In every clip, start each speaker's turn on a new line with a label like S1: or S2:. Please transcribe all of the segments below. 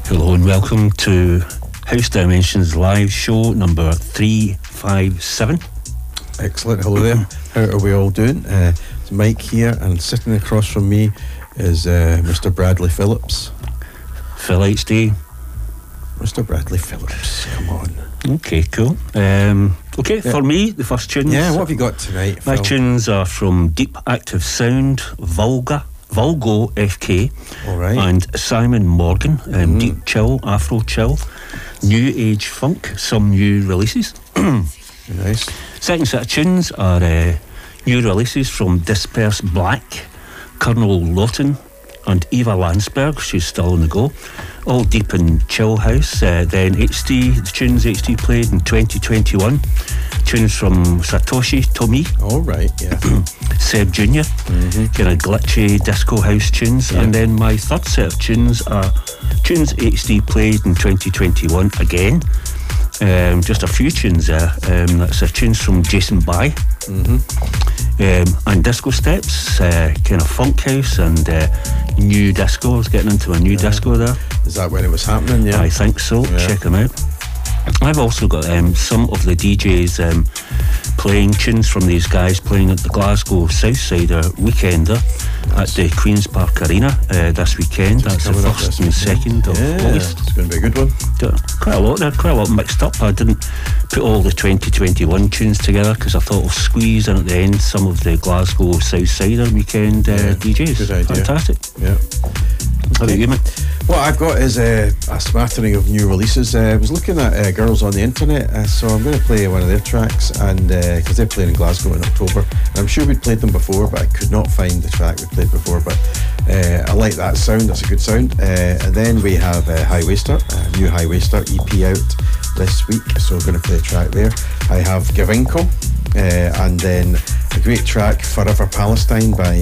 S1: Hello and welcome to House Dimensions live show number 357.
S2: Excellent. Hello there. How are we all doing? It's Mike here, and sitting across from me is Mr. Bradley Phillips.
S1: Phil HD.
S2: Mr. Bradley Phillips, come on.
S1: Okay, cool. For me, the first tunes.
S2: Yeah, what have you got tonight,
S1: My
S2: Phil?
S1: tunes are from Deep Active Sound, Vulgo FK,
S2: All right.
S1: and Simon Morgan, Deep Chill, Afro Chill, New Age Funk, some new releases.
S2: Nice.
S1: Second set of tunes are new releases from Disperse Black, Colonel Lawton, and Eva Landsberg. She's still on the go. All deep in chill house. Then HD, the tunes HD played in 2021. Tunes from Satoshi Tomi,
S2: All right, yeah.
S1: Seb Jr., kind of glitchy disco house tunes.
S2: Yeah.
S1: And then my third set of tunes are tunes HD played in 2021 again. Just a few tunes there. That's tunes from Jason Bai, and Disco Steps, kind of funk house and new disco. I was getting into a new disco there.
S2: Is that when it was happening? Yeah.
S1: I think so.
S2: Yeah.
S1: Check them out. I've also got some of the DJs playing tunes from these guys playing at the Glasgow Southsider Weekender at the Queen's Park Arena this weekend. That's the
S2: coming up
S1: 1st
S2: this
S1: and
S2: weekend.
S1: 2nd of August.
S2: It's going to be a good one.
S1: Quite a lot there, quite a lot mixed up. I didn't put all the 2021 tunes together because I thought I'll squeeze in at the end some of the Glasgow Southsider Weekend DJs.
S2: Good idea.
S1: Fantastic.
S2: Yeah.
S1: How about you, man?
S2: What I've got is a smattering of new releases. I was looking at Girls on the Internet, so I'm going to play one of their tracks, and because they're playing in Glasgow in October. And I'm sure we'd played them before, but I could not find the track we played before. But I like that sound. That's a good sound. And then we have Highwayster, new Highwayster EP out this week, so we're going to play a track there. I have Gavinko, and then a great track, Forever Palestine by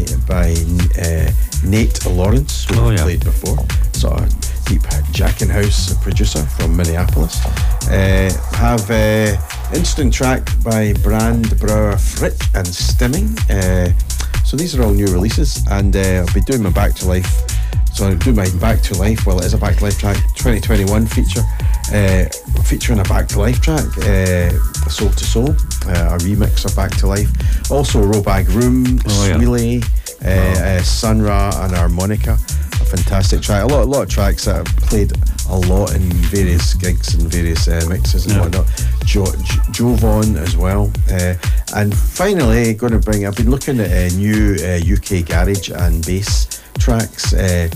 S2: Nate Lawrence, who we played before. Sort of deep jacking house producer from Minneapolis. Have interesting track by Brand Brower Frick and Stimming. So these are all new releases, and I'll be doing my Back to Life. So I'll do my Back to Life. Well, it is a Back to Life track. 2021 featuring a Back to Life track, Soul to Soul, a remix of Back to Life. Also Robag Room, Swiley, Sun Ra and Harmonica. A fantastic track. A lot of tracks that I've played a lot in various gigs and various mixes and whatnot. Joe Vaughan as well. And finally, I've been looking at new UK garage and bass tracks,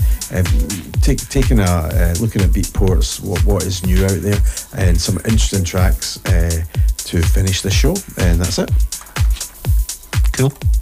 S2: looking at Beatports, what is new out there, and some interesting tracks to finish the show, and that's it.
S1: Cool.